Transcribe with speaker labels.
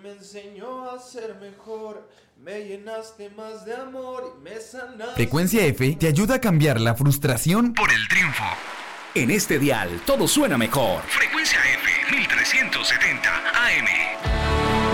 Speaker 1: me enseñó a ser mejor. Me llenaste más de amor y me sanaste.
Speaker 2: Frecuencia F te ayuda a cambiar la frustración
Speaker 3: por el triunfo. En este dial todo suena mejor. Frecuencia F 1370 AM.